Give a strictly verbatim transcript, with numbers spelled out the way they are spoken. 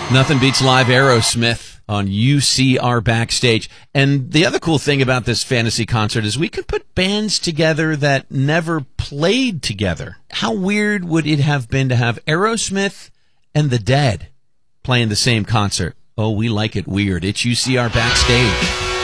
Nothing beats live Aerosmith on U C R Backstage. And the other cool thing about this fantasy concert is we could put bands together that never played together. How weird would it have been to have Aerosmith and The Dead playing the same concert? Oh, we like it weird. It's U C R Backstage.